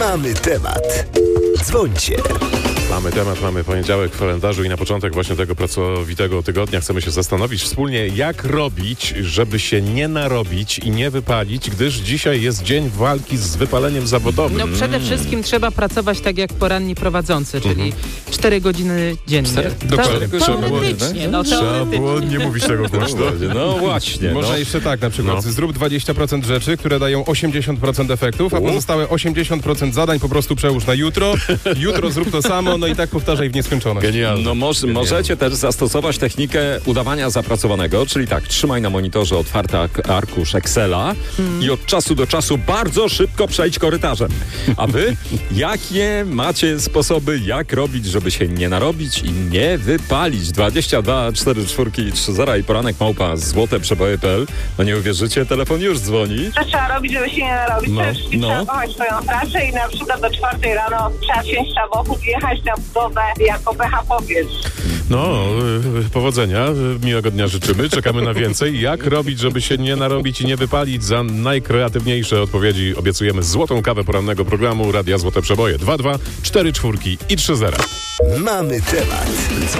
Mamy temat. Dzwońcie. Mamy temat, mamy poniedziałek w kalendarzu i na początek właśnie tego pracowitego tygodnia chcemy się zastanowić wspólnie, jak robić, żeby się nie narobić i nie wypalić, gdyż dzisiaj jest dzień walki z wypaleniem zawodowym. No przede wszystkim trzeba pracować tak jak poranni prowadzący, czyli 4 godziny dziennie. Dokładnie. Teoretycznie, Trzeba było nie mówić tego głośno. No właśnie. Można jeszcze tak na przykład. Zrób 20% rzeczy, które dają 80% efektów, a pozostałe 80% zadań po prostu przełóż na jutro. Jutro zrób to samo, no i tak powtarzaj w nieskończoność. Genialne. No możecie też zastosować technikę udawania zapracowanego, czyli tak, trzymaj na monitorze otwarty arkusz Excela i od czasu do czasu bardzo szybko przejdź korytarzem. A wy, jakie macie sposoby, jak robić, żeby się nie narobić i nie wypalić? 22 44 30 i poranek małpa złoteprzeboje.pl. No nie uwierzycie, telefon już dzwoni. Co trzeba robić, żeby się nie narobić? Trzeba kochać swoją pracę i na przykład do 4 rano trzeba wsiąść samochód i jechać na budowę jako pechapowiec. No, powodzenia, miłego dnia życzymy, czekamy na więcej. Jak robić, żeby się nie narobić i nie wypalić? Za najkreatywniejsze odpowiedzi obiecujemy złotą kawę porannego programu Radia Złote Przeboje. 22 44 i 30. Mamy temat.